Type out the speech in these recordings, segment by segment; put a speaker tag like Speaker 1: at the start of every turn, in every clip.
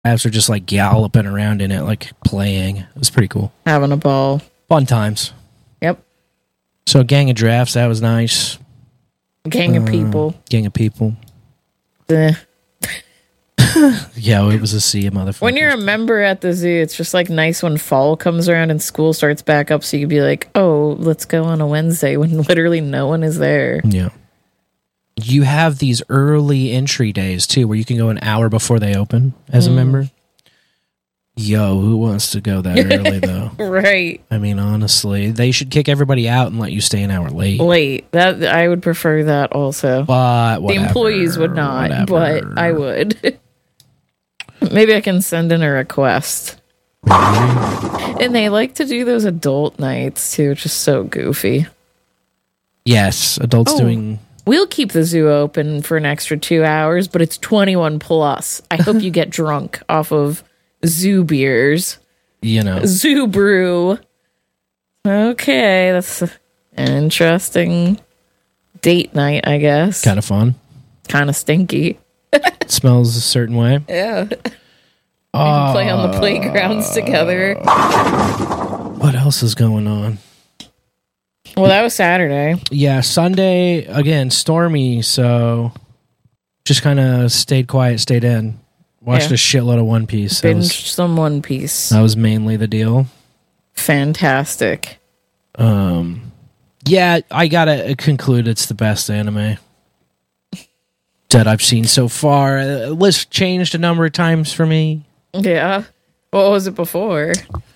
Speaker 1: Giraffes are just like galloping around in it, like playing. It was pretty cool.
Speaker 2: Having a ball.
Speaker 1: Fun times.
Speaker 2: Yep.
Speaker 1: So gang of giraffes, that was nice.
Speaker 2: Gang of people.
Speaker 1: Gang of people.
Speaker 2: Eh.
Speaker 1: Yeah, it was a sea of motherfuckers.
Speaker 2: When you're a member at the zoo, it's just like nice when fall comes around and school starts back up, so you can be like, oh, let's go on a Wednesday when literally no one is there.
Speaker 1: Yeah. You have these early entry days too, where you can go an hour before they open as a member. Yo, who wants to go that early though?
Speaker 2: Right.
Speaker 1: I mean, honestly, they should kick everybody out and let you stay an hour late.
Speaker 2: That I would prefer that also.
Speaker 1: But whatever,
Speaker 2: the employees would not,
Speaker 1: whatever.
Speaker 2: but I would. Maybe I can send in a request. And they like to do those adult nights too, which is so goofy.
Speaker 1: Yes, adults doing.
Speaker 2: We'll keep the zoo open for an extra 2 hours, but it's 21 plus. I hope you get drunk off of zoo beers.
Speaker 1: You know.
Speaker 2: Zoo brew. Okay, that's an interesting date night, I guess.
Speaker 1: Kind of fun.
Speaker 2: Kind of stinky.
Speaker 1: It smells a certain way.
Speaker 2: Yeah. We can play on the playgrounds together.
Speaker 1: What else is going on?
Speaker 2: Well, that was Saturday.
Speaker 1: Yeah, Sunday, again, stormy, so just kind of stayed quiet, stayed in. Watched a shitload of One Piece.
Speaker 2: Binged some One Piece.
Speaker 1: That was mainly the deal.
Speaker 2: Fantastic.
Speaker 1: Yeah, I gotta conclude it's the best anime that I've seen so far. The list changed a number of times for me.
Speaker 2: Yeah. What was it before?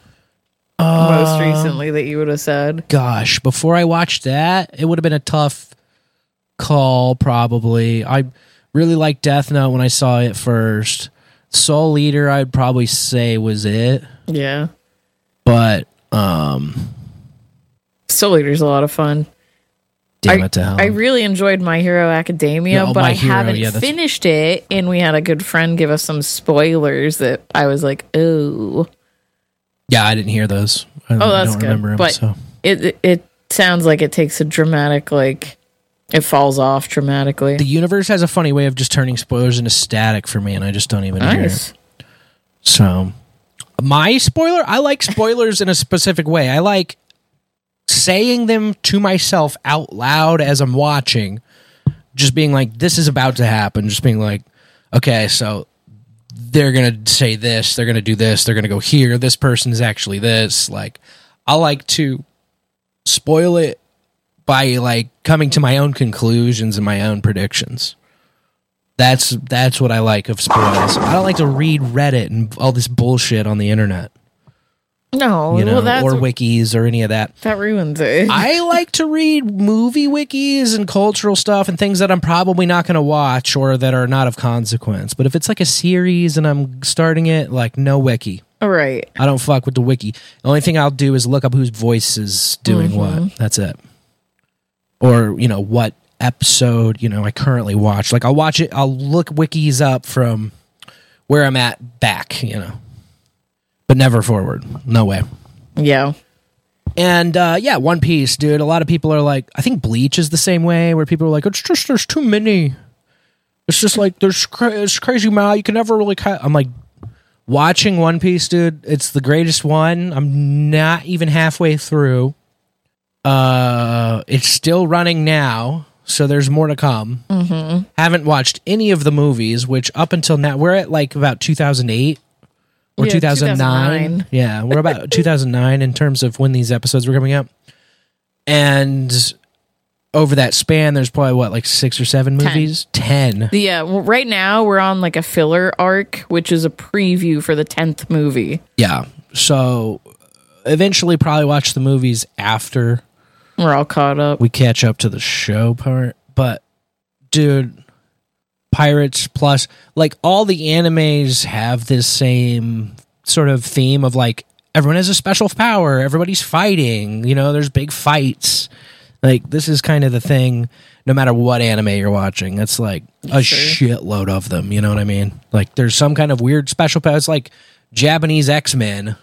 Speaker 2: Most recently that you would have said.
Speaker 1: Gosh, before I watched that, it would have been a tough call, probably. I really liked Death Note when I saw it first. Soul Eater, I'd probably say was it.
Speaker 2: Yeah.
Speaker 1: But,
Speaker 2: Soul Eater's a lot of fun.
Speaker 1: damn it to hell.
Speaker 2: I really enjoyed My Hero Academia,
Speaker 1: Yeah,
Speaker 2: but
Speaker 1: My
Speaker 2: I
Speaker 1: Hero,
Speaker 2: haven't
Speaker 1: yeah,
Speaker 2: finished it, and we had a good friend give us some spoilers that I was like, ooh.
Speaker 1: Yeah, I didn't hear those. I
Speaker 2: That's
Speaker 1: don't
Speaker 2: good.
Speaker 1: remember them,
Speaker 2: but
Speaker 1: so.
Speaker 2: it sounds like it takes a dramatic, like, it falls off dramatically.
Speaker 1: The universe has a funny way of just turning spoilers into static for me, and I just don't even hear it. So, my spoiler, I like spoilers in a specific way. I like saying them to myself out loud as I'm watching, just being like, this is about to happen. Just being like, okay, so they're going to say this, they're going to do this, they're going to go here, this person is actually this. Like, I like to spoil it by like coming to my own conclusions and my own predictions. That's what I like of spoilers. I don't like to read Reddit and all this bullshit on the internet.
Speaker 2: No,
Speaker 1: You know,
Speaker 2: well,
Speaker 1: or wikis or any of that.
Speaker 2: that ruins it.
Speaker 1: I like to read movie wikis and cultural stuff and things that I'm probably not going to watch or that are not of consequence. But if it's like a series and I'm starting it, like no wiki.
Speaker 2: All right.
Speaker 1: I don't fuck with the wiki. The only thing I'll do is look up whose voice is doing what. That's it. Or, you know, what episode, you know, I currently watch. Like I'll watch it, I'll look wikis up from where I'm at back, you know. But never forward. No way.
Speaker 2: Yeah.
Speaker 1: And yeah, One Piece, dude. A lot of people are like, I think Bleach is the same way, where people are like, it's just there's too many. It's just like it's crazy amount. You can never really. I'm like, watching One Piece, dude. It's the greatest one. I'm not even halfway through. It's still running now, so there's more to come. Mm-hmm. Haven't watched any of the movies, which up until now we're at like about 2008. Or 2009. Yeah, we're about 2009 in terms of when these episodes were coming up. And over that span, there's probably, what, like 6 or 7 movies? 10.
Speaker 2: Yeah, well, right now we're on like a filler arc, which is a preview for the 10th movie.
Speaker 1: Yeah, so eventually probably watch the movies after
Speaker 2: we're all caught up.
Speaker 1: We catch up to the show part. But, dude... Pirates Plus, like all the animes have this same sort of theme of like everyone has a special power, everybody's fighting, you know, there's big fights. Like this is kind of the thing no matter what anime you're watching. It's like a shitload of them, you know what I mean? Like there's some kind of weird special power. It's like Japanese X-Men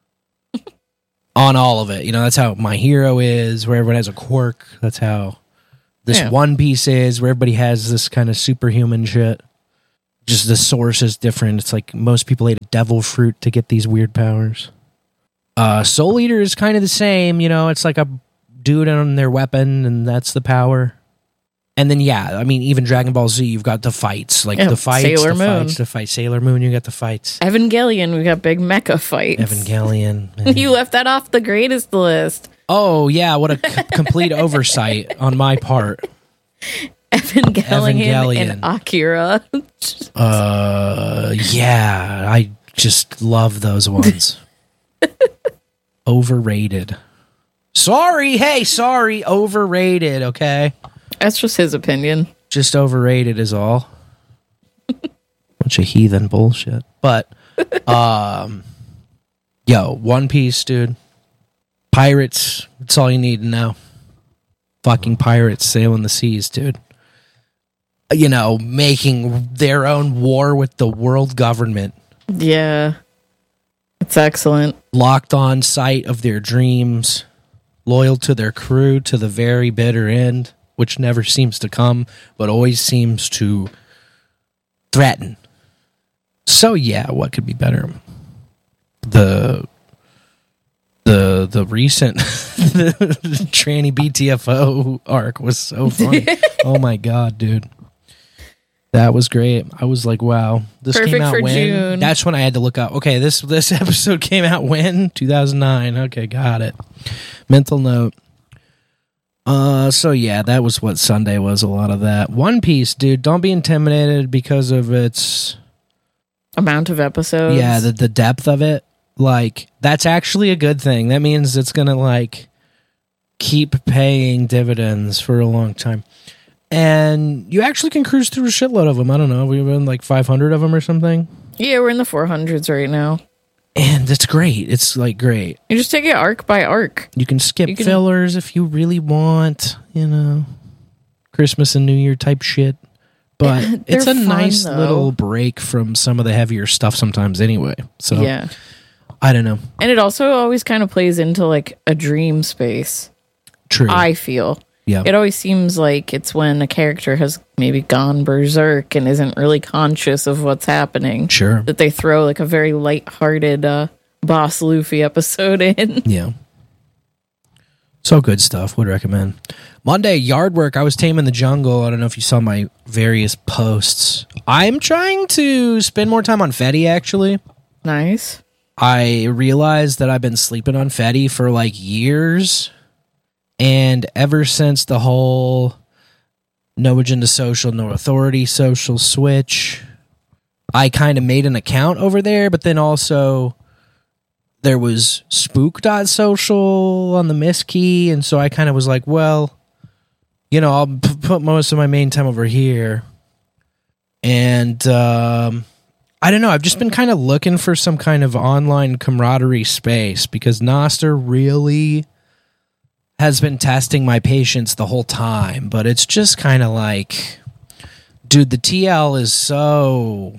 Speaker 1: on all of it. You know, that's how My Hero is, where everyone has a quirk. That's how this One Piece is, where everybody has this kind of superhuman shit. Just the source is different. It's like most people ate a devil fruit to get these weird powers. Soul Eater is kind of the same, you know, it's like a dude on their weapon, and that's the power. And then, yeah, I mean, even Dragon Ball Z, you've got the fights. Like, the fights,
Speaker 2: Sailor
Speaker 1: the
Speaker 2: Moon.
Speaker 1: fights, the fight. Sailor Moon, you got the fights.
Speaker 2: Evangelion, we got big mecha fights.
Speaker 1: Evangelion.
Speaker 2: You left that off the greatest list.
Speaker 1: Oh, yeah, what a complete oversight on my part.
Speaker 2: Evangelion and Akira.
Speaker 1: Yeah, I just love those ones. Overrated. Sorry, overrated, okay?
Speaker 2: That's just his opinion.
Speaker 1: Just overrated is all. Bunch of heathen bullshit. But, yo, One Piece, dude. Pirates, that's all you need to know. Fucking pirates sailing the seas, dude. You know, making their own war with the world government.
Speaker 2: Yeah. It's excellent.
Speaker 1: Locked on sight of their dreams. Loyal to their crew to the very bitter end, which never seems to come, but always seems to threaten. So yeah, what could be better? The recent the tranny BTFO arc was so funny. Oh my god, dude. That was great. I was like, wow. This
Speaker 2: Perfect
Speaker 1: came out
Speaker 2: for
Speaker 1: when?
Speaker 2: June.
Speaker 1: That's when I had to look up. Okay, this episode came out when? 2009. Okay, got it. Mental note. So yeah, that was what Sunday was, a lot of that. One Piece, dude, don't be intimidated because of its
Speaker 2: amount of episodes.
Speaker 1: Yeah, the depth of it. Like, that's actually a good thing. That means it's gonna, like, keep paying dividends for a long time. And you actually can cruise through a shitload of them. I don't know. We've been like 500 of them or something.
Speaker 2: Yeah, we're in the 400s right now.
Speaker 1: And it's great. It's like great.
Speaker 2: You just take it arc by arc.
Speaker 1: You can skip fillers if you really want, you know, Christmas and New Year type shit. But it's a nice little break from some of the heavier stuff sometimes anyway. So, yeah. I don't know.
Speaker 2: And it also always kind of plays into like a dream space.
Speaker 1: True.
Speaker 2: I feel.
Speaker 1: Yeah.
Speaker 2: It always seems like it's when a character has maybe gone berserk and isn't really conscious of what's happening.
Speaker 1: Sure.
Speaker 2: That they throw like a very lighthearted Boss Luffy episode in.
Speaker 1: Yeah. So good stuff. Would recommend. Monday, yard work. I was taming the jungle. I don't know if you saw my various posts. I'm trying to spend more time on Fetty, actually.
Speaker 2: Nice.
Speaker 1: I realized that I've been sleeping on Fetty for like years. And ever since the whole no agenda social, no authority social switch, I kind of made an account over there, but then also there was spook.social on the miss key, and so I kind of was like, well, you know, I'll put most of my main time over here. And I don't know, I've just been kind of looking for some kind of online camaraderie space because Nostr really has been testing my patience the whole time, but it's just kind of like, dude, the TL is so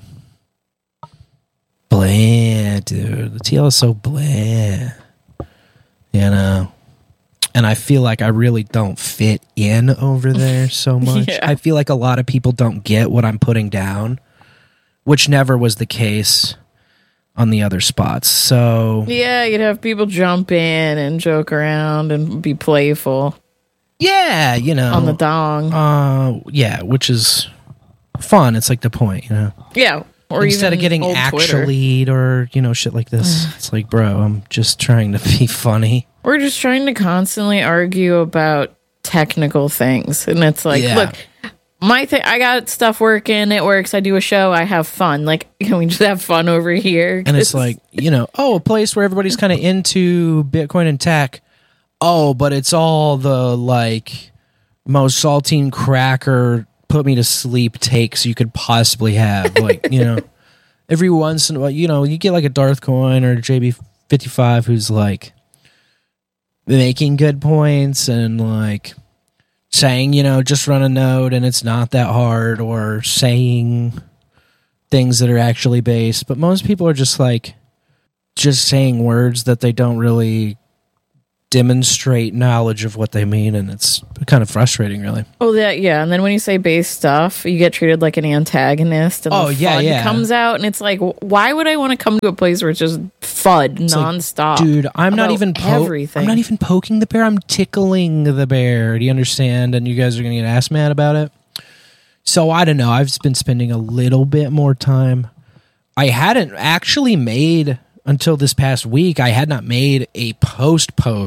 Speaker 1: bland, dude. The TL is so bland, you know? And I feel like I really don't fit in over there so much. Yeah. I feel like a lot of people don't get what I'm putting down, which never was the case on the other spots. So
Speaker 2: yeah, you'd have people jump in and joke around and be playful.
Speaker 1: Yeah, you know,
Speaker 2: on the dong.
Speaker 1: Yeah, which is fun. It's like the point, you know.
Speaker 2: Yeah, or
Speaker 1: instead of getting actually or you know shit like this, it's like, bro, I'm just trying to be funny.
Speaker 2: We're just trying to constantly argue about technical things, and it's like, look. My thing, I got stuff working, it works, I do a show, I have fun. Like, can we just have fun over here?
Speaker 1: And it's like, you know, a place where everybody's kind of into Bitcoin and tech. Oh, but it's all the, like, most saltine cracker, put me to sleep takes you could possibly have. Like, you know, every once in a while, you know, you get like a Darth Coin or a JB55 who's, like, making good points and, like, saying, you know, just run a node and it's not that hard, or saying things that are actually based. But most people are just like, just saying words that they don't really demonstrate knowledge of what they mean, and it's kind of frustrating, really.
Speaker 2: Oh, yeah. And then when you say base stuff, you get treated like an antagonist, and the FUD comes out, and it's like, why would I want to come to a place where it's just FUD nonstop?
Speaker 1: Like, dude, I'm not even poking the bear. I'm tickling the bear. Do you understand? And you guys are going to get ass mad about it. So I don't know. I've been spending a little bit more time. I hadn't actually made, until this past week, I had not made a post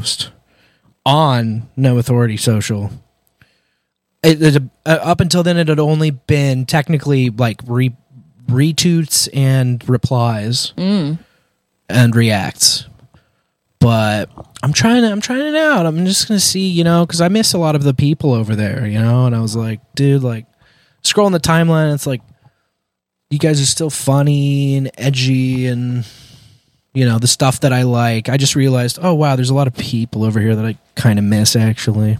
Speaker 1: on No Authority Social. Up until then, it had only been technically like retweets and replies and reacts. But I'm trying it out. I'm just gonna see, because I miss a lot of the people over there, And I was like, dude, like scrolling the timeline, it's like you guys are still funny and edgy and the stuff that I like. I just realized, oh wow, there's a lot of people over here that I kind of miss actually.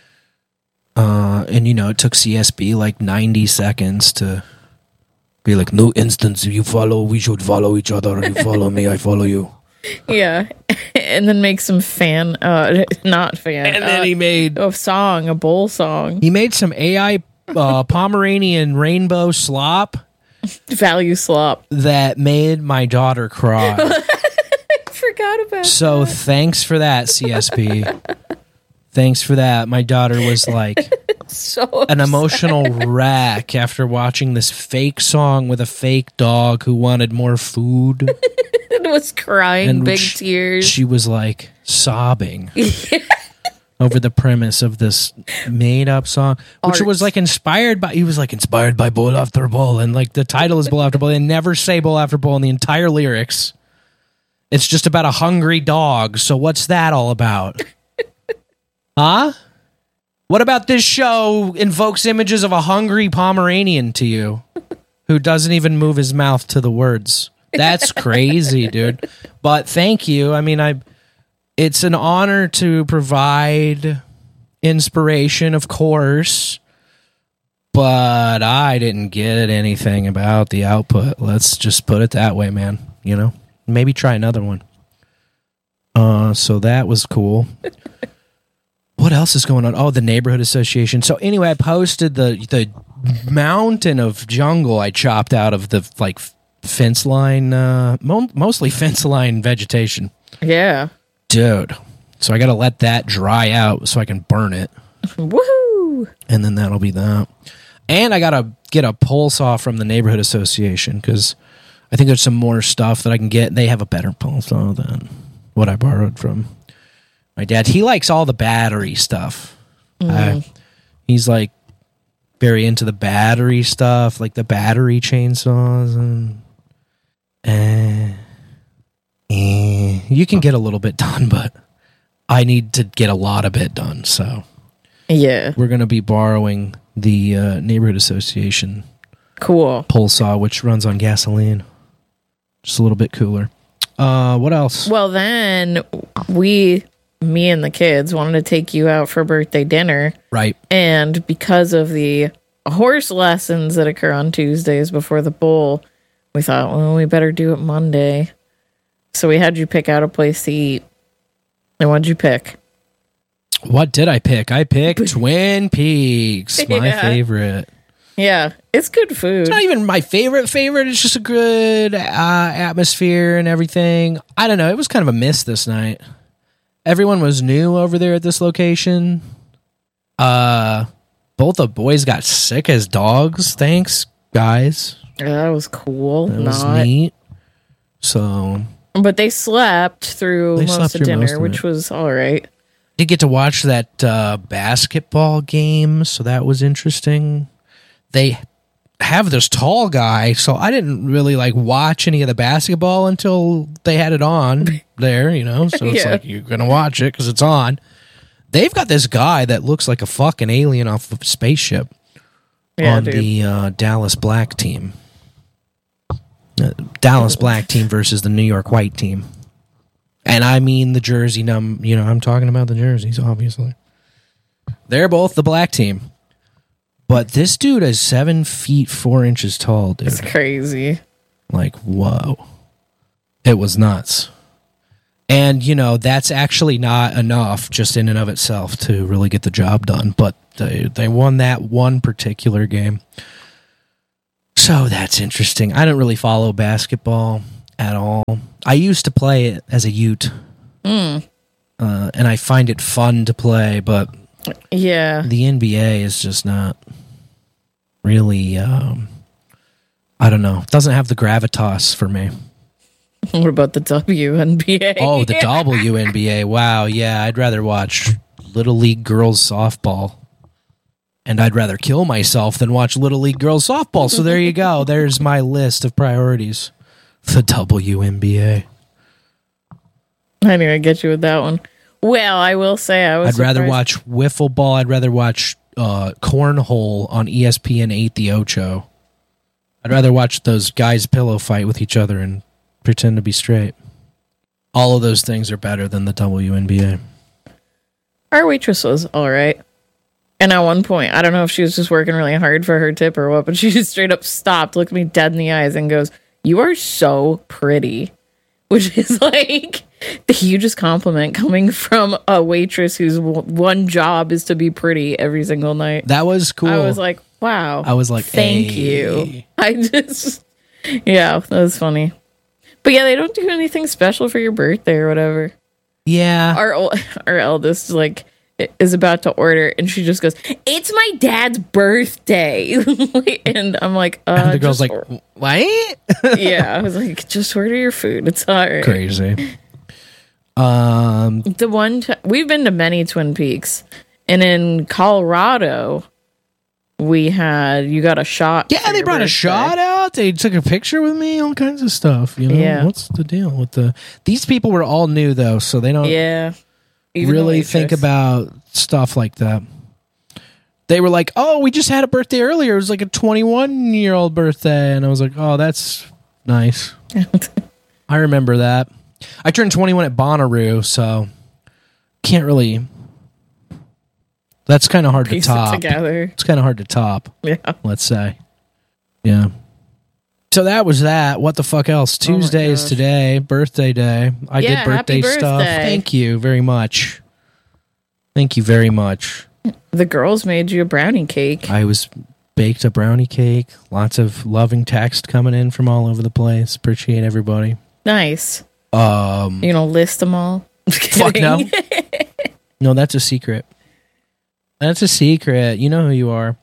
Speaker 1: And it took CSB like 90 seconds to be like, no instance, you follow, we should follow each other. You follow me, I follow you.
Speaker 2: Yeah. And then make some not fan.
Speaker 1: And then he made
Speaker 2: a bowl song.
Speaker 1: He made some AI Pomeranian rainbow slop.
Speaker 2: Value slop.
Speaker 1: That made my daughter cry.
Speaker 2: I forgot about
Speaker 1: So thanks for that, CSP. Thanks for that. My daughter was like an emotional wreck after watching this fake song with a fake dog who wanted more food.
Speaker 2: And was crying and big tears.
Speaker 1: She was like sobbing. Over the premise of this made-up song, which was like inspired by bowl after bowl, and like the title is bowl after bowl. They never say bowl after bowl in the entire lyrics. It's just about a hungry dog. So what's that all about? Huh? What about this show invokes images of a hungry Pomeranian to you, who doesn't even move his mouth to the words? That's crazy, dude. But thank you. I mean, it's an honor to provide inspiration, of course, but I didn't get anything about the output. Let's just put it that way, man. Maybe try another one. So that was cool. What else is going on? Oh, the neighborhood association. So anyway, I posted the mountain of jungle I chopped out of the like fence line, mostly fence line vegetation.
Speaker 2: Yeah.
Speaker 1: Dude, so I got to let that dry out so I can burn it.
Speaker 2: Woohoo!
Speaker 1: And then that'll be that. And I got to get a pole saw from the neighborhood association because I think there's some more stuff that I can get. They have a better pole saw than what I borrowed from my dad. He likes all the battery stuff. He's like very into the battery stuff, like the battery chainsaws and you can get a little bit done, but I need to get a lot of it done. So
Speaker 2: yeah,
Speaker 1: we're going to be borrowing the neighborhood association
Speaker 2: pole
Speaker 1: saw, which runs on gasoline. Just a little bit cooler. What else?
Speaker 2: Well, then me and the kids wanted to take you out for birthday dinner.
Speaker 1: Right.
Speaker 2: And because of the horse lessons that occur on Tuesdays before the bowl, we thought, well, we better do it Monday. So we had you pick out a place to eat. And what'd you pick?
Speaker 1: What did I pick? I picked Twin Peaks, my favorite.
Speaker 2: Yeah, it's good food.
Speaker 1: It's not even my favorite. It's just a good atmosphere and everything. I don't know. It was kind of a miss this night. Everyone was new over there at this location. Both the boys got sick as dogs. Thanks, guys.
Speaker 2: Yeah, that was cool.
Speaker 1: That was neat. So...
Speaker 2: But they slept through most of dinner, which was all right.
Speaker 1: Did get to watch that basketball game, so that was interesting. They have this tall guy, so I didn't really watch any of the basketball until they had it on there, So it's like you're gonna watch it because it's on. They've got this guy that looks like a fucking alien off of a spaceship on the Dallas Black team. Dallas Black team versus the New York White team. And I mean the jersey I'm talking about the jerseys, obviously. They're both the black team. But this dude is 7 feet 4 inches tall, dude.
Speaker 2: It's crazy.
Speaker 1: Whoa. It was nuts. And, that's actually not enough just in and of itself to really get the job done. But they won that one particular game. So that's interesting. I don't really follow basketball at all. I used to play it as a Ute. And I find it fun to play, but
Speaker 2: yeah,
Speaker 1: the NBA is just not really, I don't know. It doesn't have the gravitas for me.
Speaker 2: What about the WNBA?
Speaker 1: Oh, the WNBA. Wow, yeah, I'd rather watch Little League girls softball. And I'd rather kill myself than watch Little League girls softball. So there you go. There's my list of priorities. The WNBA.
Speaker 2: I knew I'd get you with that one. Well, I will say I'd
Speaker 1: rather watch wiffle ball. I'd rather watch cornhole on ESPN 8 The Ocho. I'd rather watch those guys pillow fight with each other and pretend to be straight. All of those things are better than the WNBA.
Speaker 2: Our waitress was all right. And at one point, I don't know if she was just working really hard for her tip or what, but she just straight up stopped, looked me dead in the eyes, and goes, "You are so pretty." Which is like the hugest compliment coming from a waitress whose one job is to be pretty every single night.
Speaker 1: That was cool.
Speaker 2: I was like, wow.
Speaker 1: I was like,
Speaker 2: thank you. Yeah, that was funny. But yeah, they don't do anything special for your birthday or whatever.
Speaker 1: Yeah.
Speaker 2: Our eldest is about to order, and she just goes, "It's my dad's birthday." And I'm like,
Speaker 1: and the girl's like, what?
Speaker 2: Yeah, I was like, just order your food. It's all right.
Speaker 1: Crazy.
Speaker 2: The one we've been to many Twin Peaks, and in Colorado, you got a shot.
Speaker 1: Yeah, they brought a shot out. They took a picture with me, all kinds of stuff.
Speaker 2: Yeah.
Speaker 1: What's the deal with these people were all new though, so they don't.
Speaker 2: Yeah.
Speaker 1: Really think about stuff like that. They were like, "Oh, we just had a birthday earlier. It was like a 21-year-old birthday." And I was like, "Oh, that's nice." I remember that. I turned 21 at Bonnaroo, so can't really. That's kind of hard to top. It's kind of hard to top.
Speaker 2: Yeah.
Speaker 1: Let's say. Yeah. So that was that. What the fuck else? Tuesday is today, birthday day. I did birthday stuff. Thank you very much. Thank you very much.
Speaker 2: The girls made you a brownie cake.
Speaker 1: I baked a brownie cake. Lots of loving text coming in from all over the place. Appreciate everybody.
Speaker 2: Nice. List them all.
Speaker 1: Fuck no. No, that's a secret. That's a secret. You know who you are.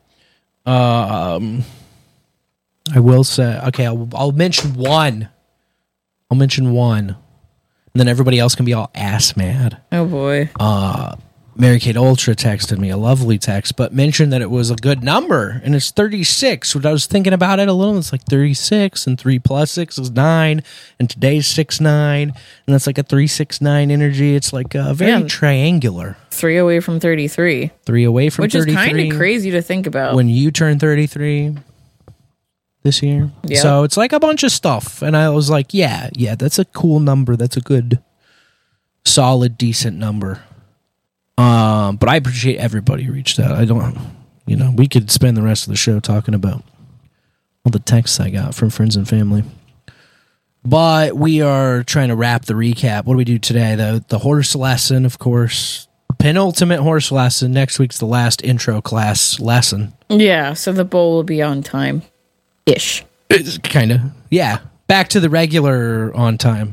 Speaker 1: I will say, okay, I'll mention one. And then everybody else can be all ass mad.
Speaker 2: Oh, boy.
Speaker 1: Mary Kate Ultra texted me a lovely text, but mentioned that it was a good number, and it's 36. When I was thinking about it a little, it's like 36, and 3 plus 6 is 9, and today's 6-9, and that's like a 3-6-9 energy. It's like very triangular.
Speaker 2: 3 away from 33.
Speaker 1: 3 away from 33.
Speaker 2: Which is kind of crazy to think about.
Speaker 1: When you turn 33 this year. Yep. So it's like a bunch of stuff. And I was like, yeah, that's a cool number. That's a good, solid, decent number. But I appreciate everybody who reached out. I don't, we could spend the rest of the show talking about all the texts I got from friends and family. But we are trying to wrap the recap. What do we do today? The horse lesson, of course. Penultimate horse lesson. Next week's the last intro class lesson.
Speaker 2: Yeah, so the bowl will be on time. Ish.
Speaker 1: It's kind of. Yeah. Back to the regular on time.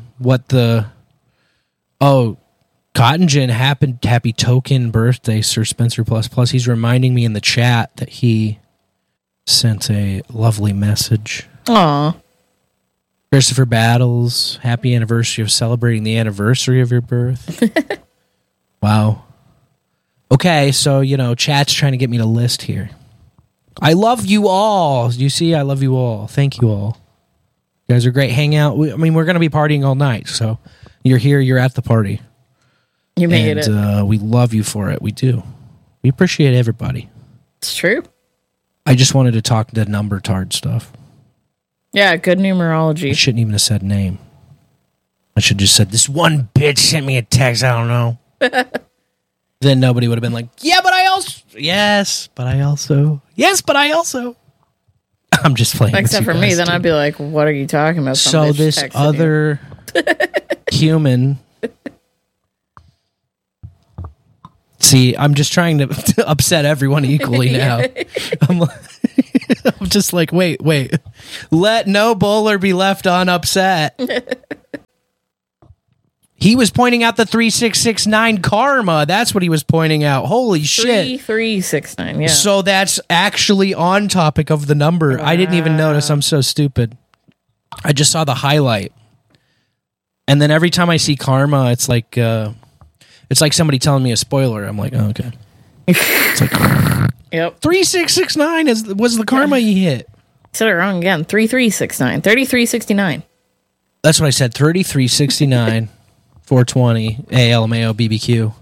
Speaker 1: Cotton Gin, happy token birthday, Sir Spencer ++. He's reminding me in the chat that he sent a lovely message.
Speaker 2: Aw.
Speaker 1: Christopher Battles, happy anniversary of celebrating the anniversary of your birth. Wow. Okay, so, chat's trying to get me to list here. I love you all. You see, I love you all. Thank you all. You guys are great. Hang out. We're going to be partying all night, so you're here, you're at the party.
Speaker 2: You made it.
Speaker 1: We love you for it. We do. We appreciate everybody.
Speaker 2: It's true.
Speaker 1: I just wanted to talk the number tard stuff.
Speaker 2: Yeah, good numerology.
Speaker 1: I shouldn't even have said name. I should have just said, this one bitch sent me a text, I don't know. Then nobody would have been like, yeah, but I also. Yes, but I also. Yes, but I also. I'm just playing.
Speaker 2: Except for me, then I'd be like, what are you talking about?
Speaker 1: So this other human See, I'm just trying to upset everyone equally now. I'm just like, wait. Let no bowler be left unupset. He was pointing out the 3669 karma. That's what he was pointing out. Holy shit.
Speaker 2: 3369, yeah.
Speaker 1: So that's actually on topic of the number. Wow. I didn't even notice. I'm so stupid. I just saw the highlight. And then every time I see karma, it's like somebody telling me a spoiler. I'm like, oh, okay. It's like,
Speaker 2: yep.
Speaker 1: 3669 was the karma he hit.
Speaker 2: Said it wrong again. 3369. 3369.
Speaker 1: That's what I said. 3369. 420 ALMAO BBQ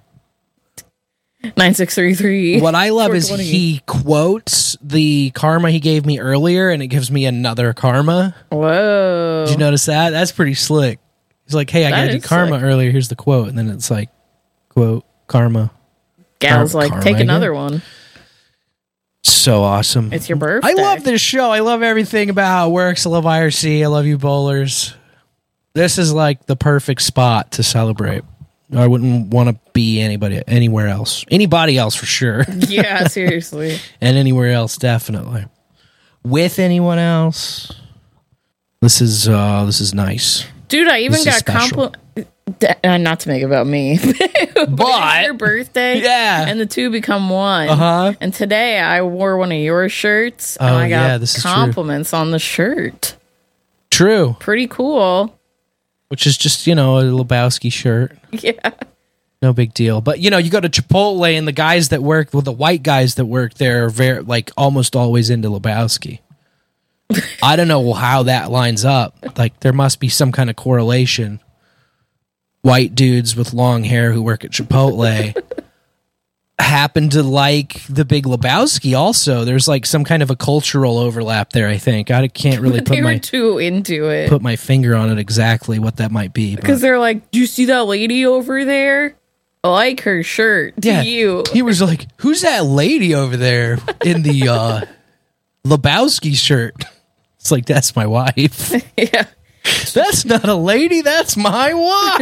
Speaker 2: 9633.
Speaker 1: What I love is he quotes the karma he gave me earlier, and it gives me another karma.
Speaker 2: Whoa!
Speaker 1: Did you notice that? That's pretty slick. He's like, "Hey, I gave you karma earlier. Here's the quote," and then it's like, "Quote karma."
Speaker 2: Gal's like, "Take another one."
Speaker 1: So awesome!
Speaker 2: It's your birthday.
Speaker 1: I love this show. I love everything about how it works. I love IRC. I love you bowlers. This is like the perfect spot to celebrate. I wouldn't want to be anywhere else. Anybody else for sure.
Speaker 2: Yeah, seriously.
Speaker 1: And anywhere else, definitely. With anyone else, this is nice.
Speaker 2: Dude, I even got not to make it about me, but it's your birthday,
Speaker 1: yeah,
Speaker 2: and the two become one. And today I wore one of your shirts, and I got compliments on the shirt.
Speaker 1: True.
Speaker 2: Pretty cool.
Speaker 1: Which is just, a Lebowski shirt.
Speaker 2: Yeah.
Speaker 1: No big deal. But, you go to Chipotle and the guys that work, the white guys that work there are almost always into Lebowski. I don't know how that lines up. Like, there must be some kind of correlation. White dudes with long hair who work at Chipotle happen to like the Big Lebowski also. There's like some kind of a cultural overlap there, I think. I can't really
Speaker 2: too into it.
Speaker 1: Put my finger on it exactly what that might be.
Speaker 2: Because they're like, do you see that lady over there? I like her shirt. Do you?
Speaker 1: He was like, who's that lady over there in the Lebowski shirt? It's like, that's my wife.
Speaker 2: Yeah.
Speaker 1: That's not a lady, that's my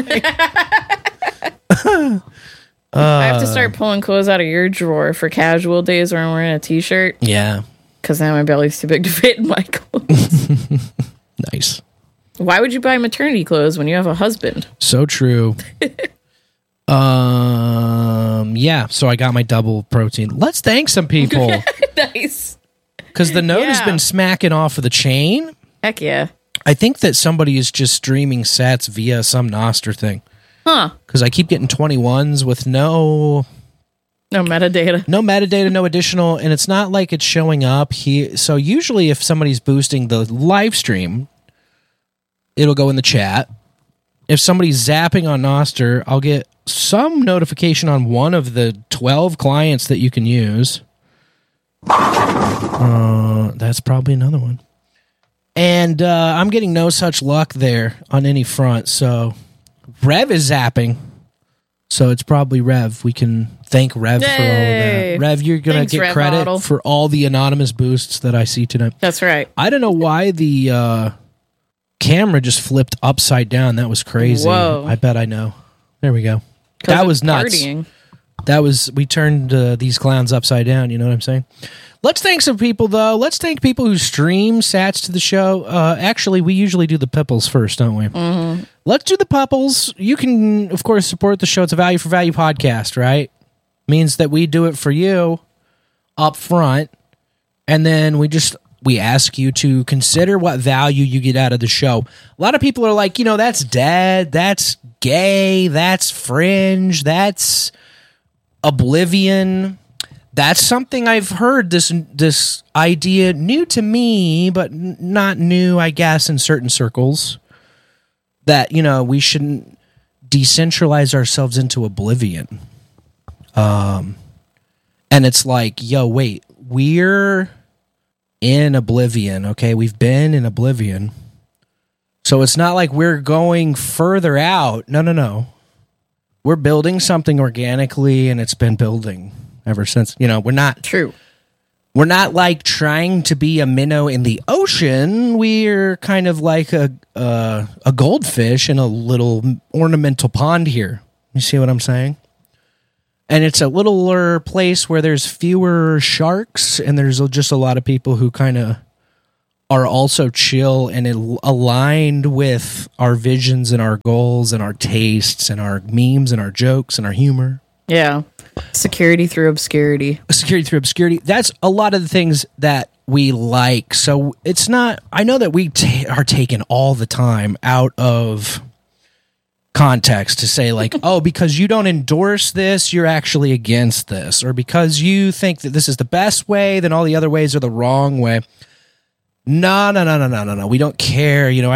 Speaker 1: wife.
Speaker 2: I have to start pulling clothes out of your drawer for casual days where I'm wearing a t-shirt.
Speaker 1: Yeah.
Speaker 2: Because now my belly's too big to fit in my clothes.
Speaker 1: Nice.
Speaker 2: Why would you buy maternity clothes when you have a husband?
Speaker 1: So true. Yeah, so I got my double protein. Let's thank some people.
Speaker 2: Nice.
Speaker 1: Because the note has been smacking off of the chain.
Speaker 2: Heck yeah.
Speaker 1: I think that somebody is just streaming sats via some Nostr thing.
Speaker 2: Huh.
Speaker 1: Because I keep getting 21s with no
Speaker 2: metadata.
Speaker 1: No metadata, no additional, and it's not like it's showing up. So usually if somebody's boosting the live stream, it'll go in the chat. If somebody's zapping on Nostr, I'll get some notification on one of the 12 clients that you can use. That's probably another one. And I'm getting no such luck there on any front, so Rev is zapping. So it's probably Rev. We can thank Rev for all of that. Rev, you're going to get credit model for all the anonymous boosts that I see tonight.
Speaker 2: That's right.
Speaker 1: I don't know why the camera just flipped upside down. That was crazy.
Speaker 2: Whoa.
Speaker 1: I bet I know. There we go. That was nuts. Partying. We turned these clowns upside down. You know what I'm saying? Let's thank some people, though. Let's thank people who stream sats to the show. Actually, we usually do the pipples first, don't we?
Speaker 2: Mm-hmm.
Speaker 1: Let's do the pipples. You can, of course, support the show. It's a value for value podcast, right? Means that we do it for you up front, and then we ask you to consider what value you get out of the show. A lot of people are like, that's dead, that's gay, that's fringe, that's oblivion. That's something I've heard, this idea, new to me, but not new, I guess, in certain circles, that, we shouldn't decentralize ourselves into oblivion. And it's like, wait, we're in oblivion, okay? We've been in oblivion. So it's not like we're going further out. No. We're building something organically, and it's been building ever since. We're not
Speaker 2: true.
Speaker 1: We're not like trying to be a minnow in the ocean. We're kind of like a goldfish in a little ornamental pond here. You see what I'm saying? And it's a littler place where there's fewer sharks, and there's just a lot of people who kind of are also chill and aligned with our visions and our goals and our tastes and our memes and our jokes and our humor.
Speaker 2: Yeah. Security through obscurity.
Speaker 1: Security through obscurity. That's a lot of the things that we like. So it's not, I know that we are taken all the time out of context to say like, oh, because you don't endorse this, you're actually against this. Or because you think that this is the best way, then all the other ways are the wrong way. No. We don't care. You know,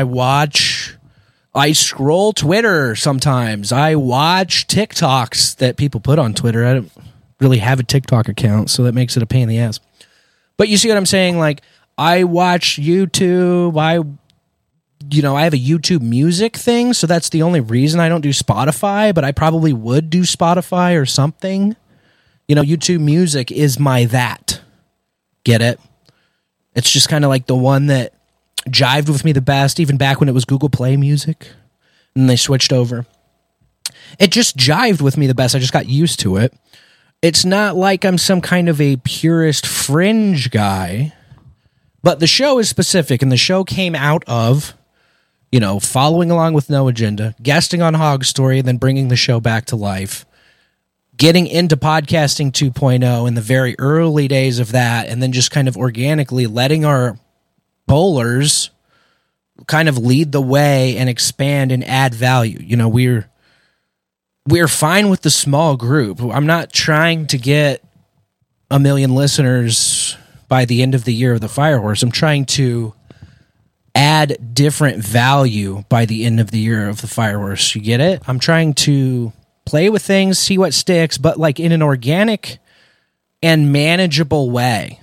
Speaker 1: I scroll Twitter sometimes. I watch TikToks that people put on Twitter. I don't really have a TikTok account, so that makes it a pain in the ass. But you see what I'm saying? Like, I watch YouTube. I have a YouTube music thing, so that's the only reason I don't do Spotify, but I probably would do Spotify or something. You know, YouTube music is my that. Get it? It's just kind of like the one that jived with me the best, even back when it was Google Play Music, and they switched over. It just jived with me the best. I just got used to it. It's not like I'm some kind of a purist fringe guy, but the show is specific, and the show came out of, you know, following along with No Agenda, guesting on Hog Story, and then bringing the show back to life, getting into podcasting 2.0 in the very early days of that, and then just kind of organically letting our bowlers kind of lead the way and expand and add value. You know, we're fine with the small group. I'm not trying to get 1 million listeners by the end of the year of the Firehorse. I'm trying to add different value by the end of the year of the Firehorse. You get it? I'm trying to play with things, see what sticks, but like in an organic and manageable way.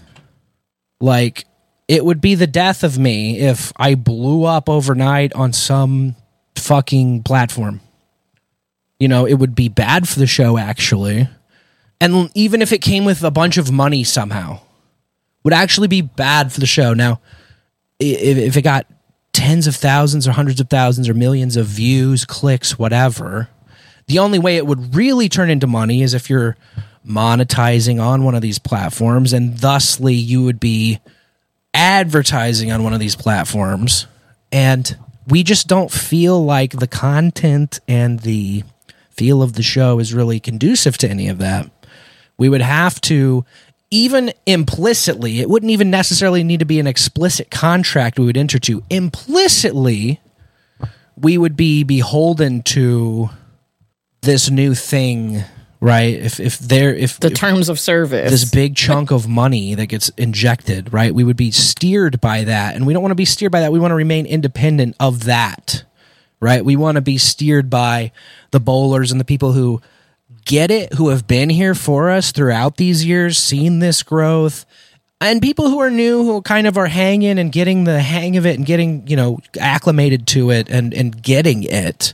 Speaker 1: Like, it would be the death of me if I blew up overnight on some fucking platform. You know, it would be bad for the show, actually. And even if it came with a bunch of money somehow, would actually be bad for the show. Now, if it got tens of thousands or hundreds of thousands or millions of views, clicks, whatever, the only way it would really turn into money is if you're monetizing on one of these platforms, and thusly you would be advertising on one of these platforms. And we just don't feel like the content and the feel of the show is really conducive to any of that. We would have to, even implicitly, it wouldn't even necessarily need to be an explicit contract we would enter to. Implicitly, we would be beholden to this new thing, right? If
Speaker 2: the terms of service,
Speaker 1: this big chunk of money that gets injected, right? We would be steered by that, and we don't want to be steered by that. We want to remain independent of that, right? We want to be steered by the bowlers and the people who get it, who have been here for us throughout these years, seen this growth, and people who are new, who kind of are hanging and getting the hang of it and getting, you know, acclimated to it and getting it.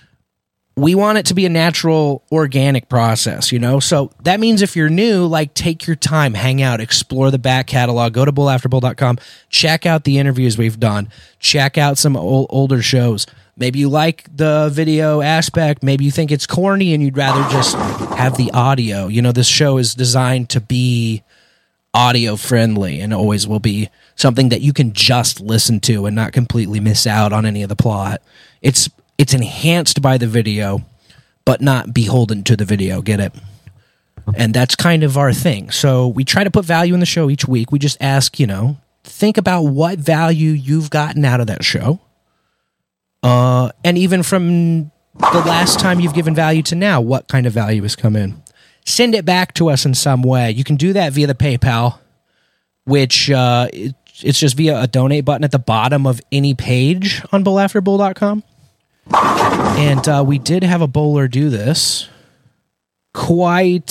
Speaker 1: We want it to be a natural, organic process, you know? So that means if you're new, like, take your time, hang out, explore the back catalog, go to bowlafterbowl.com, check out the interviews we've done, check out some older shows. Maybe you like the video aspect, maybe you think it's corny and you'd rather just have the audio. You know, this show is designed to be audio friendly and always will be something that you can just listen to and not completely miss out on any of the plot. It's enhanced by the video, but not beholden to the video. Get it? And that's kind of our thing. So we try to put value in the show each week. We just ask, you know, think about what value you've gotten out of that show. And even from the last time you've given value to now, what kind of value has come in? Send it back to us in some way. You can do that via the PayPal, which it's just via a donate button at the bottom of any page on bowlafterbowl.com. And we did have a bowler do this quite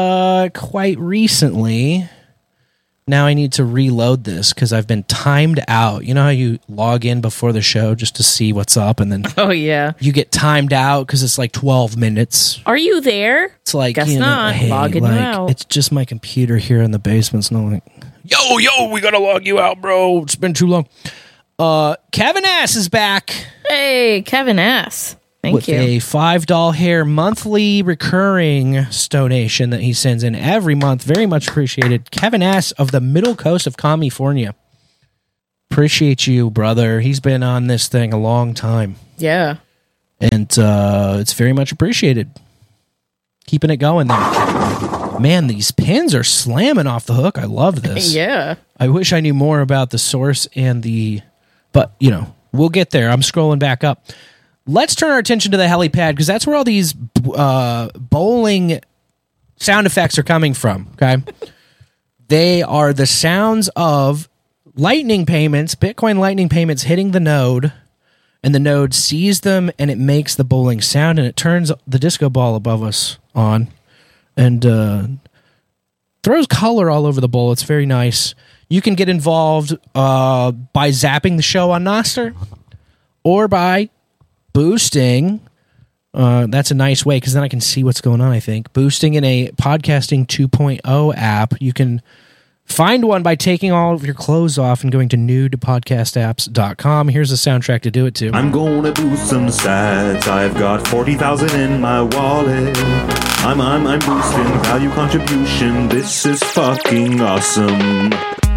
Speaker 1: recently. Now I need to reload this because I've been timed out. You know how you log in before the show just to see what's up, and then you get timed out because it's like 12 minutes.
Speaker 2: Are you there?
Speaker 1: It's like,
Speaker 2: guess
Speaker 1: you know,
Speaker 2: not.
Speaker 1: hey,
Speaker 2: Logging
Speaker 1: like,
Speaker 2: you out.
Speaker 1: It's just my computer here in the basement. It's not like, yo, we gotta log you out, bro. It's been too long. Kevin Ass is back.
Speaker 2: Hey, Kevin Ass. Thank you.
Speaker 1: With a $5 hair monthly recurring donation that he sends in every month. Very much appreciated. Kevin S. of the Middle Coast of California. Appreciate you, brother. He's been on this thing a long time.
Speaker 2: Yeah.
Speaker 1: And it's very much appreciated. Keeping it going there. Man, these pins are slamming off the hook. I love this.
Speaker 2: Yeah.
Speaker 1: I wish I knew more about the source and the... But, we'll get there. I'm scrolling back up. Let's turn our attention to the helipad, because that's where all these bowling sound effects are coming from, okay? They are the sounds of lightning payments, Bitcoin lightning payments hitting the node, and the node sees them, and it makes the bowling sound, and it turns the disco ball above us on, and throws color all over the bowl. It's very nice. You can get involved by zapping the show on Nostr, or by boosting. That's a nice way, because then I can see what's going on, I think. Boosting in a Podcasting 2.0 app. You can find one by taking all of your clothes off and going to nudepodcastapps.com. Here's the soundtrack to do it to.
Speaker 3: I'm gonna boost some sats. I've got 40,000 in my wallet. I'm boosting value contribution. This is fucking awesome.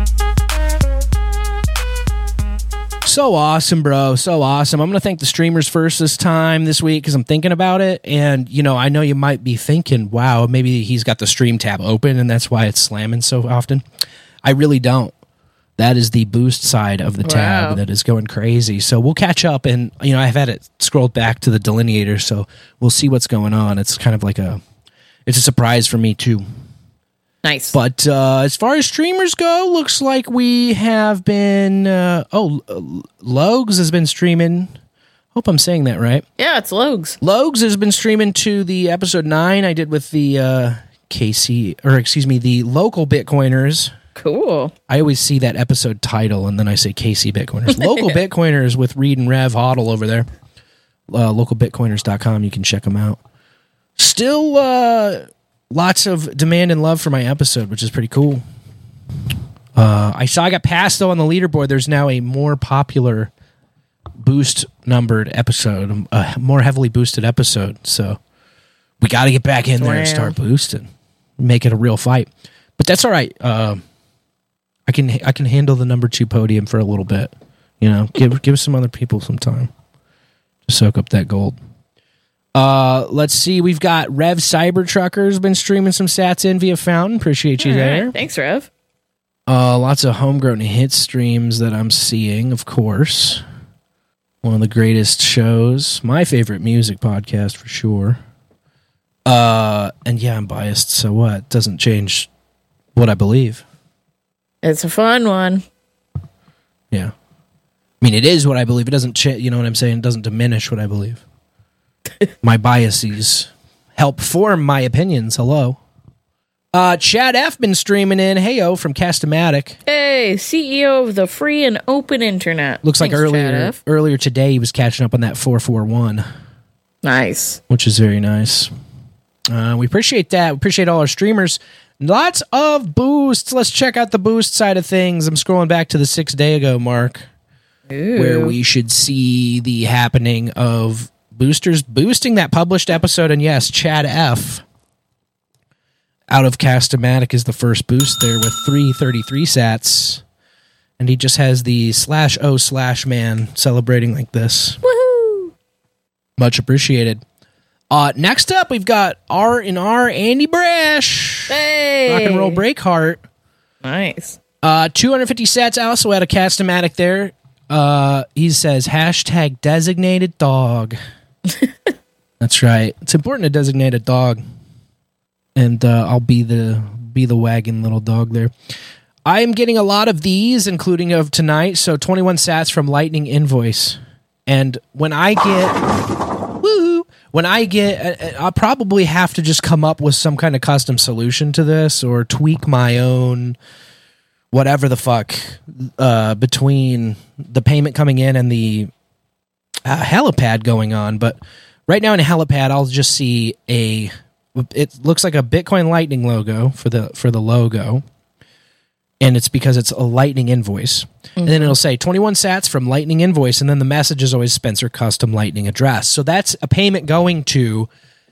Speaker 1: So awesome, bro. So awesome. I'm going to thank the streamers first this week, because I'm thinking about it. And, I know you might be thinking, wow, maybe he's got the stream tab open and that's why it's slamming so often. I really don't. That is the boost side of the tab that is going crazy. So we'll catch up. And, I've had it scrolled back to the delineator, so we'll see what's going on. It's kind of like it's a surprise for me, too.
Speaker 2: Nice.
Speaker 1: But as far as streamers go, looks like we have been... Logs has been streaming. Hope I'm saying that right.
Speaker 2: Yeah, it's Logs.
Speaker 1: Logs has been streaming to the episode 9 I did with the the local Bitcoiners.
Speaker 2: Cool.
Speaker 1: I always see that episode title and then I say KC Bitcoiners. Local Bitcoiners with Reed and Rev Hodl over there. Localbitcoiners.com. You can check them out. Still... lots of demand and love for my episode, which is pretty cool. I got passed, though, on the leaderboard. There's now a more popular boost-numbered episode, a more heavily boosted episode. So we got to get back in there and start boosting. Make it a real fight. But that's all right. I can handle the number 2 podium for a little bit. Give some other people some time to soak up that gold. Let's see. We've got Rev Cybertrucker's been streaming some sats in via Fountain. Appreciate you there.
Speaker 2: Right. Thanks, Rev.
Speaker 1: Lots of homegrown hit streams that I'm seeing, of course. One of the greatest shows. My favorite music podcast for sure. And yeah, I'm biased, so what? Doesn't change what I believe.
Speaker 2: It's a fun one.
Speaker 1: Yeah. I mean, it is what I believe. It doesn't, you know what I'm saying? It doesn't diminish what I believe. My biases help form my opinions. Hello. Chad F. been streaming in. Heyo from Castamatic.
Speaker 2: Hey, CEO of the free and open internet.
Speaker 1: Looks like earlier today he was catching up on that 441.
Speaker 2: Nice.
Speaker 1: Which is very nice. We appreciate that. We appreciate all our streamers. Lots of boosts. Let's check out the boost side of things. I'm scrolling back to the 6 day ago mark.
Speaker 2: Ooh.
Speaker 1: Where we should see the happening of boosters boosting that published episode. And yes, Chad F. out of Castamatic is the first boost there with 333 sats. And he just has the /O/man celebrating like this.
Speaker 2: Woohoo!
Speaker 1: Much appreciated. Next up, we've got R&R Andy Brash.
Speaker 2: Hey!
Speaker 1: Rock and Roll Breakheart.
Speaker 2: Nice.
Speaker 1: 250 sats also out of Castamatic there. He says, #designated dog. That's right. It's important to designate a dog. And I'll be the wagging little dog there. I am getting a lot of these, including of tonight. So 21 sats from Lightning Invoice. And when I get, I'll probably have to just come up with some kind of custom solution to this or tweak my own whatever the fuck between the payment coming in and the helipad going on. But right now in a helipad, I'll just see it looks like a Bitcoin Lightning logo for the logo. and it's because it's a Lightning invoice. And then it'll say 21 sats from Lightning invoice, and then the message is always Spencer custom Lightning address. So that's a payment going to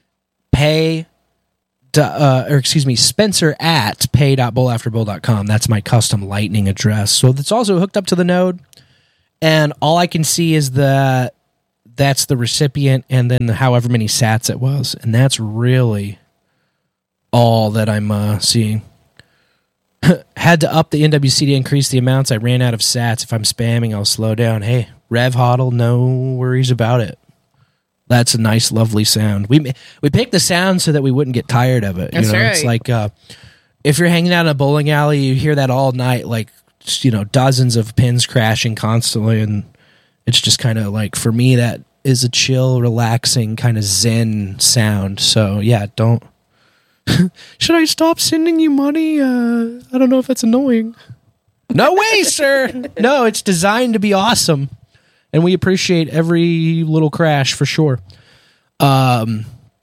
Speaker 1: Spencer at pay.bowlafterbowl.com. That's my custom Lightning address. So that's also hooked up to the node, and all I can see is that's the recipient, and then however many sats it was, and that's really all that I'm seeing. Had to up the NWC to increase the amounts. I ran out of sats. If I'm spamming, I'll slow down. Hey, Rev Hodl, no worries about it. That's a nice, lovely sound. We picked the sound so that we wouldn't get tired of it.
Speaker 2: That's right.
Speaker 1: It's like if you're hanging out in a bowling alley, you hear that all night, like dozens of pins crashing constantly, and it's just kind of like, for me, that is a chill, relaxing kind of zen sound. So yeah, don't. Should I stop sending you money? I don't know if that's annoying. No way, sir. No, it's designed to be awesome, and we appreciate every little crash for sure. The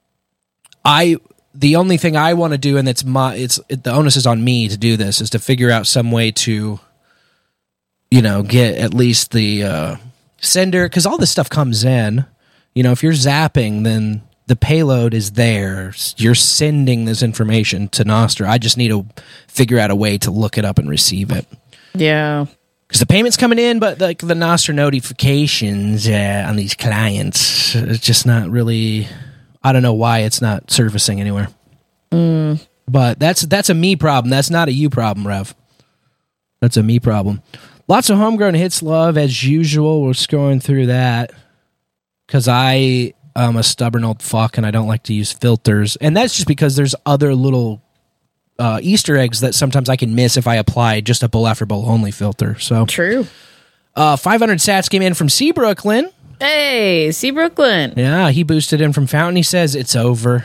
Speaker 1: only thing I want to do, and the onus is on me to do this, is to figure out some way to, get at least the sender, because all this stuff comes in. If you're zapping, then the payload is there. You're sending this information to Nostr. I just need to figure out a way to look it up and receive it.
Speaker 2: Yeah.
Speaker 1: Because the payment's coming in, but like the Nostr notifications on these clients, it's just not really... I don't know why it's not surfacing anywhere. But that's a me problem. That's not a you problem, Rev. That's a me problem. Lots of homegrown hits love, as usual. We're scrolling through that. Because I'm a stubborn old fuck, and I don't like to use filters. And that's just because there's other little Easter eggs that sometimes I can miss if I apply just a bowl after bowl only filter. So
Speaker 2: true.
Speaker 1: 500 sats came in from C. Brooklyn.
Speaker 2: Hey, C. Brooklyn.
Speaker 1: Yeah, he boosted in from Fountain. He says, it's over.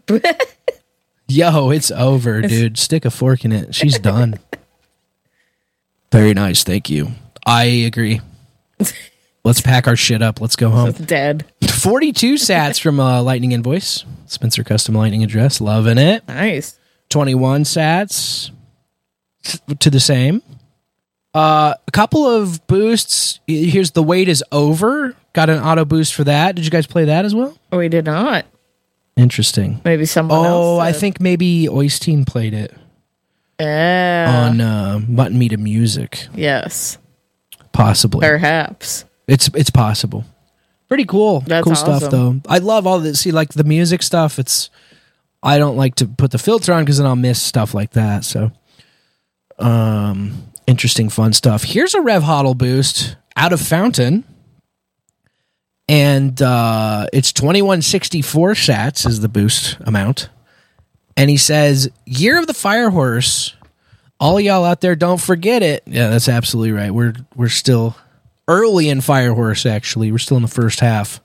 Speaker 1: Yo, it's over, dude. Stick a fork in it. She's done. Very nice. Thank you. I agree. Let's pack our shit up. Let's go home.
Speaker 2: It's dead.
Speaker 1: 42 sats from Lightning Invoice. Spencer custom Lightning address. Loving it.
Speaker 2: Nice.
Speaker 1: 21 sats to the same. A couple of boosts. Here's The Wait Is Over. Got an auto boost for that. Did you guys play that as well?
Speaker 2: We did not.
Speaker 1: Interesting.
Speaker 2: Maybe someone else.
Speaker 1: Oh, I think maybe Oystein played it.
Speaker 2: Yeah.
Speaker 1: On Mutton Meat and Music.
Speaker 2: Yes.
Speaker 1: Possibly.
Speaker 2: Perhaps.
Speaker 1: It's possible. Pretty cool.
Speaker 2: That's
Speaker 1: cool
Speaker 2: awesome.
Speaker 1: Stuff, though. I love all this. See, like the music stuff, I don't like to put the filter on because then I'll miss stuff like that. So, interesting, fun stuff. Here's a Rev Hodl boost out of Fountain. And it's 2164 sats is the boost amount. And he says, Year of the Fire Horse. All y'all out there, don't forget it. Yeah, that's absolutely right. We're still early in Fire Horse, actually. We're still in the first half.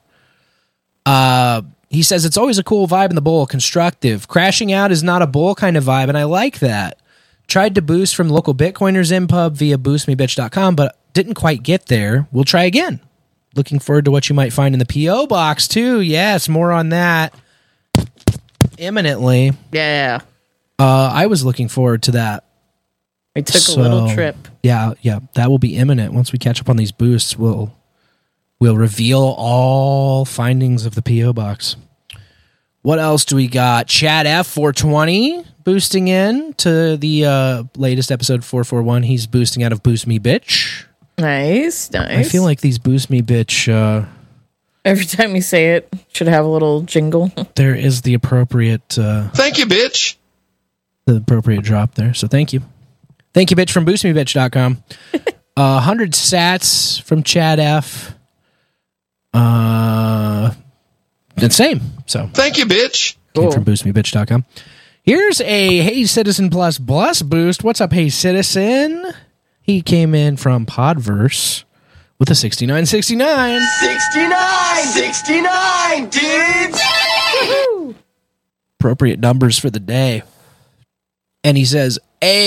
Speaker 1: He says, it's always a cool vibe in the bowl. Constructive. Crashing out is not a bowl kind of vibe, and I like that. Tried to boost from local Bitcoiners in pub via boostmebitch.com, but didn't quite get there. We'll try again. Looking forward to what you might find in the P.O. box, too. Yes, more on that imminently.
Speaker 2: Yeah.
Speaker 1: I was looking forward to that.
Speaker 2: We took a little trip.
Speaker 1: Yeah. That will be imminent. Once we catch up on these boosts, we'll reveal all findings of the P.O. box. What else do we got? Chad F420 boosting in to the latest episode 441. He's boosting out of Boost Me Bitch.
Speaker 2: Nice.
Speaker 1: I feel like these Boost Me Bitch...
Speaker 2: every time you say it, should have a little jingle.
Speaker 1: There is the appropriate...
Speaker 4: thank you, bitch.
Speaker 1: The appropriate drop there. So thank you. Thank you, bitch, from boostmebitch.com. 100 sats from Chad F. The same. So
Speaker 4: thank you, bitch.
Speaker 1: Came from boostmebitch.com. Here's a Hey Citizen Plus boost. What's up, Hey Citizen? He came in from Podverse with a 6969.
Speaker 5: 69, dudes.
Speaker 1: Appropriate numbers for the day. And he says,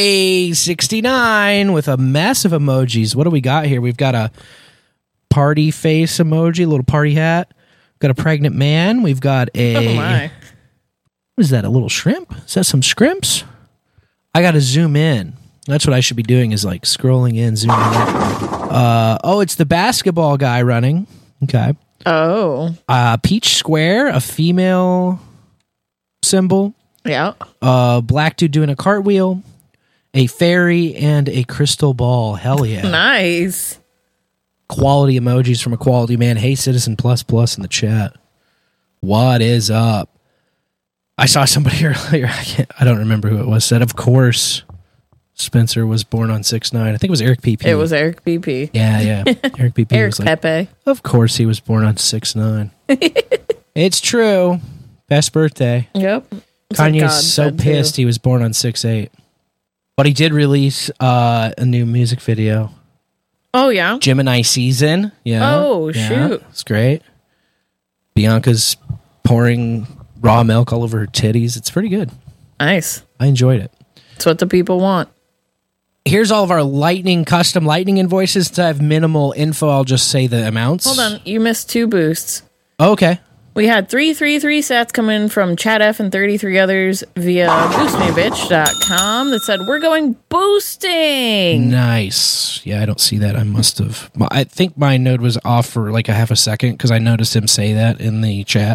Speaker 1: A69 with a massive emojis. What do we got here? We've got a party face emoji, a little party hat. We've got a pregnant man. We've got a...
Speaker 2: Oh, my.
Speaker 1: What is that, a little shrimp? Is that some scrimps? I got to zoom in. That's what I should be doing is like scrolling in, zooming in. It's the basketball guy running. Okay.
Speaker 2: Oh.
Speaker 1: Peach Square, a female symbol.
Speaker 2: Yeah.
Speaker 1: Black dude doing a cartwheel, a fairy, and a crystal ball. Hell yeah.
Speaker 2: Nice.
Speaker 1: Quality emojis from a quality man. Hey, Citizen Plus Plus in the chat. What is up? I saw somebody earlier, I don't remember who it was, said, of course, Spencer was born on 6/9. I think it was Eric PP.
Speaker 2: It was Eric PP.
Speaker 1: Yeah. Eric PP
Speaker 2: Eric
Speaker 1: was like,
Speaker 2: Pepe.
Speaker 1: of course he was born on 6/9. It's true. Best birthday.
Speaker 2: Yep.
Speaker 1: Kanye's so pissed he was born on 6/8. But he did release a new music video.
Speaker 2: Oh, yeah?
Speaker 1: Gemini Season. Yeah.
Speaker 2: Oh, shoot.
Speaker 1: It's great. Bianca's pouring raw milk all over her titties. It's pretty good.
Speaker 2: Nice.
Speaker 1: I enjoyed it.
Speaker 2: It's what the people want.
Speaker 1: Here's all of our custom lightning invoices. To have minimal info, I'll just say the amounts.
Speaker 2: Hold on. You missed 2 boosts.
Speaker 1: Oh, okay.
Speaker 2: We had 333 sats come in from Chad F and 33 others via boostmebitch.com that said, we're going boosting.
Speaker 1: Nice. Yeah, I don't see that. I must have. I think my node was off for like a half a second because I noticed him say that in the chat.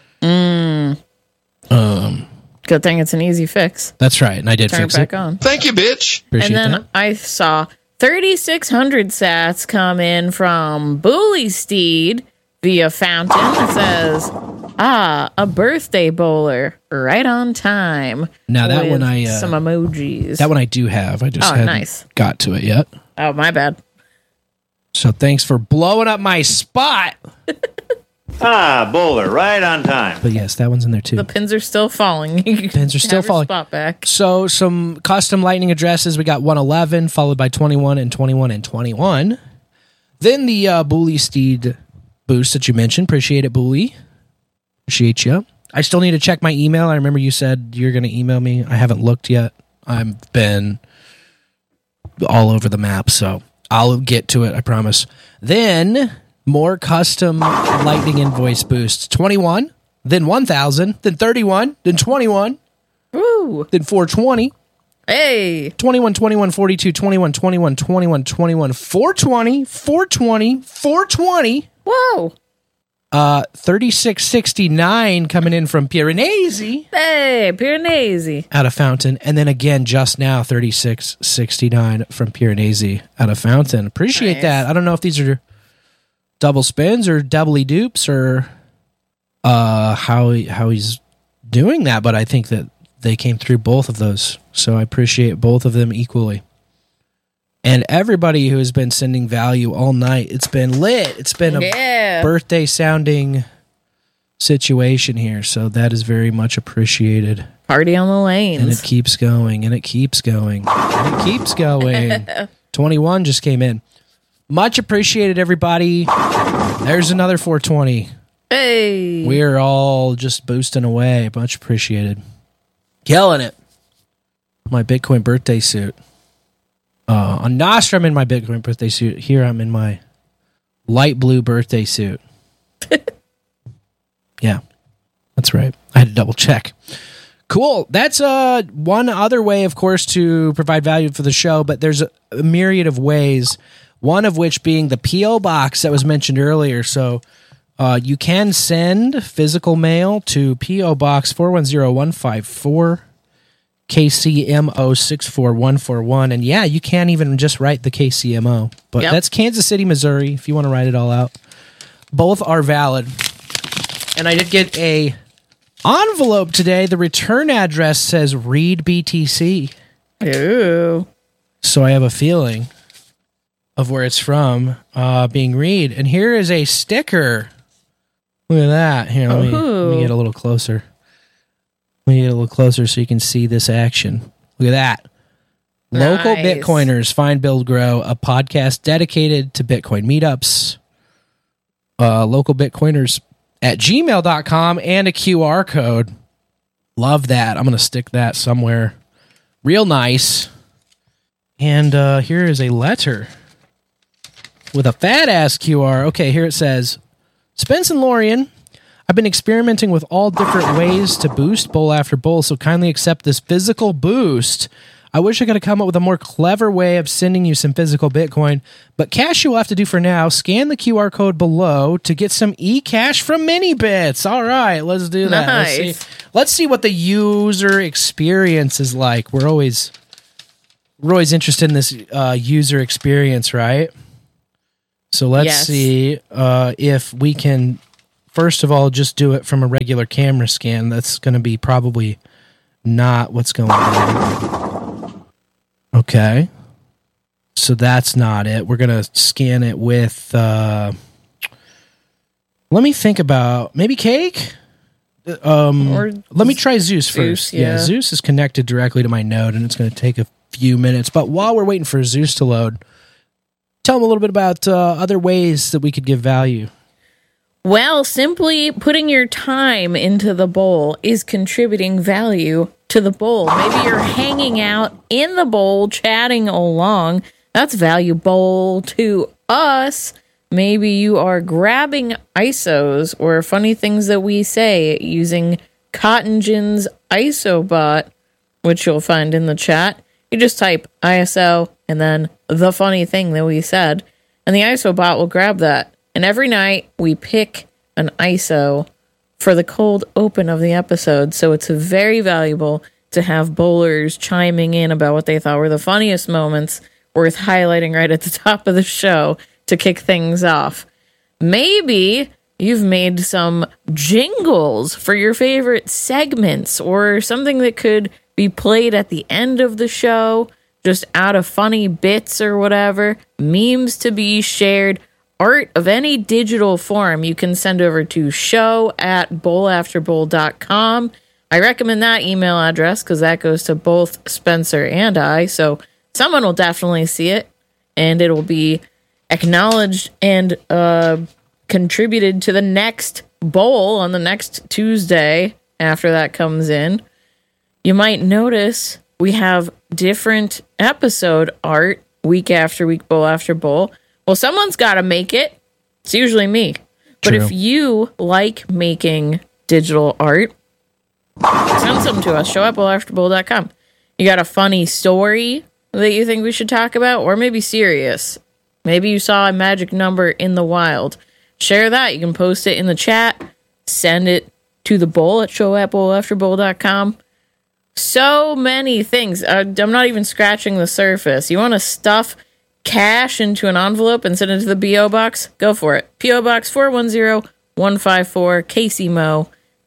Speaker 2: Good thing it's an easy fix.
Speaker 1: That's right. And I did
Speaker 2: Turn
Speaker 1: fix
Speaker 2: it back
Speaker 1: it.
Speaker 2: on.
Speaker 4: Thank you, bitch.
Speaker 1: Appreciate
Speaker 2: And then
Speaker 1: that.
Speaker 2: I saw 3,600 sats come in from Bully Steed via Fountain that says, a birthday bowler right on time.
Speaker 1: Now that
Speaker 2: with
Speaker 1: one
Speaker 2: some emojis.
Speaker 1: that one I do have. I just hadn't got to it yet.
Speaker 2: Oh, my bad.
Speaker 1: So thanks for blowing up my spot.
Speaker 5: Bowler, right on time.
Speaker 1: But yes, that one's in there too.
Speaker 2: The pins are still falling.
Speaker 1: Pins are still
Speaker 2: Have your
Speaker 1: falling.
Speaker 2: Spot back.
Speaker 1: So some custom lightning addresses. We got 111 followed by 21 and 21 and 21. Then the Bully Steed boost that you mentioned. Appreciate it, Bully. Appreciate you. I still need to check my email. I remember you said you're going to email me. I haven't looked yet. I've been all over the map, so I'll get to it, I promise. Then more custom lightning invoice boosts. 21, then 1,000, then 31, then 21,
Speaker 2: Woo.
Speaker 1: then 420.
Speaker 2: Hey.
Speaker 1: 21, 21, 42, 21, 21, 21, 21, 420, 420, 420.
Speaker 2: Whoa.
Speaker 1: 3669 coming in from Piranesi
Speaker 2: Hey, Piranesi.
Speaker 1: out of Fountain. And then again, just now, 3669 from Piranesi out of Fountain. Appreciate
Speaker 2: Nice.
Speaker 1: that. I don't know if these are double spins or doubly dupes or how he's doing that, but I think that they came through both of those. So I appreciate both of them equally. And everybody who has been sending value all night, it's been lit. It's been a birthday sounding situation here. So that is very much appreciated.
Speaker 2: Party on the lanes.
Speaker 1: And it keeps going, and it keeps going, and it keeps going. 21 just came in. Much appreciated, everybody. There's another 420.
Speaker 2: Hey.
Speaker 1: We're all just boosting away. Much appreciated. Killing it. My Bitcoin birthday suit. On Nostra, I'm in my Bitcoin birthday suit. Here, I'm in my light blue birthday suit. Yeah, that's right. I had to double check. Cool. That's one other way, of course, to provide value for the show, but there's a myriad of ways, one of which being the P.O. box that was mentioned earlier. So you can send physical mail to P.O. Box 410154. KCMO 64141. And yeah, you can't even just write the KCMO. But that's Kansas City, Missouri, if you want to write it all out. Both are valid. And I did get a envelope today. The return address says read BTC.
Speaker 2: Ooh.
Speaker 1: So I have a feeling of where it's from being read. And here is a sticker. Look at that. Here, let me get a little closer. Let me get a little closer so you can see this action. Look at that. Nice. Local Bitcoiners Find, Build, Grow, a podcast dedicated to Bitcoin meetups. Local Bitcoiners at gmail.com and a QR code. Love that. I'm going to stick that somewhere. Real nice. And here is a letter with a fat ass QR. Okay, here it says, Spence and Lorian, I've been experimenting with all different ways to boost bowl after bowl, so kindly accept this physical boost. I wish I could have come up with a more clever way of sending you some physical Bitcoin, but cash you will have to do for now. Scan the QR code below to get some e-cash from MiniBits. All right, let's do that.
Speaker 2: Nice.
Speaker 1: Let's see what the user experience is like. We're always interested in this user experience, right? So let's see if we can, first of all, just do it from a regular camera scan. That's going to be probably not what's going on. Okay. So that's not it. We're going to scan it with, let me think about, maybe Cake? Let me try Zeus first. Yeah, Zeus is connected directly to my node, and it's going to take a few minutes. But while we're waiting for Zeus to load, tell them a little bit about other ways that we could give value.
Speaker 2: Well, simply putting your time into the bowl is contributing value to the bowl. Maybe you're hanging out in the bowl, chatting along. That's valuable to us. Maybe you are grabbing ISOs or funny things that we say using Cotton Gin's ISObot, which you'll find in the chat. You just type ISO and then the funny thing that we said, and the ISObot will grab that. And every night we pick an ISO for the cold open of the episode, so it's very valuable to have bowlers chiming in about what they thought were the funniest moments worth highlighting right at the top of the show to kick things off. Maybe you've made some jingles for your favorite segments or something that could be played at the end of the show, just out of funny bits or whatever, memes to be shared, art of any digital form you can send over to show@bowlafterbowl.com. I recommend that email address because that goes to both Spencer and I, so someone will definitely see it, and it will be acknowledged and contributed to the next bowl on the next Tuesday after that comes in. You might notice we have different episode art week after week, bowl after bowl. Well, someone's got to make it. It's usually me. But
Speaker 1: True.
Speaker 2: if you like making digital art, send some to us. Show@bowlafterbowl.com. You got a funny story that you think we should talk about, or maybe serious. Maybe you saw a magic number in the wild. Share that. You can post it in the chat. Send it to the bowl at show@bowlafterbowl.com. So many things. I'm not even scratching the surface. You want to stuff cash into an envelope and send it to the P.O. Box? Go for it. P.O. Box 410154, Casey Mo,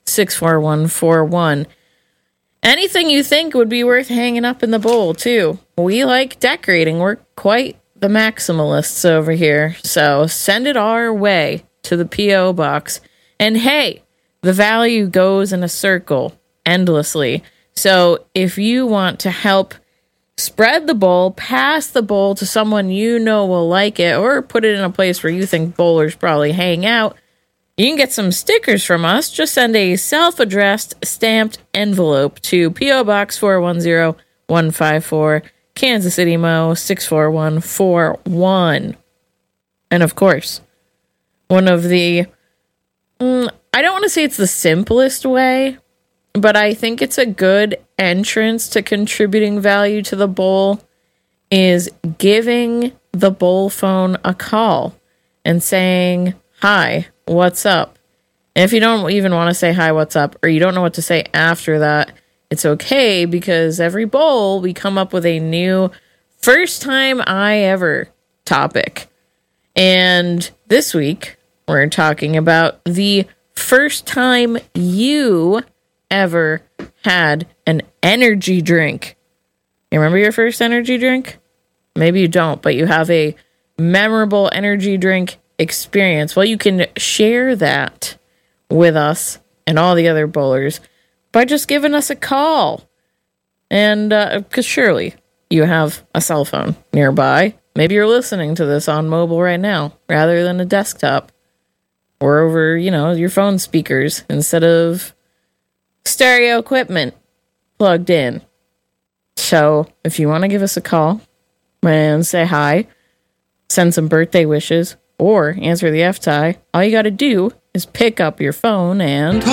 Speaker 2: 64141. Anything you think would be worth hanging up in the bowl, too. We like decorating. We're quite the maximalists over here. So send it our way to the P.O. Box. And hey, the value goes in a circle endlessly. So if you want to help spread the bowl, pass the bowl to someone you know will like it, or put it in a place where you think bowlers probably hang out, you can get some stickers from us. Just send a self-addressed stamped envelope to P.O. Box 410154, Kansas City, Mo, 64141. And of course, one of the, I don't want to say it's the simplest way, but I think it's a good entrance to contributing value to the bowl, is giving the bowl phone a call and saying, hi, what's up? And if you don't even want to say hi, what's up, or you don't know what to say after that, it's okay, because every bowl we come up with a new first time I ever topic. And this week we're talking about the first time you ever had an energy drink. You remember your first energy drink? Maybe you don't, but you have a memorable energy drink experience. Well, you can share that with us and all the other bowlers by just giving us a call. And because surely you have a cell phone nearby. Maybe you're listening to this on mobile right now rather than a desktop, or over, your phone speakers instead of stereo equipment plugged in. So if you want to give us a call and say hi, send some birthday wishes, or answer the FTI, all you got to do is pick up your phone and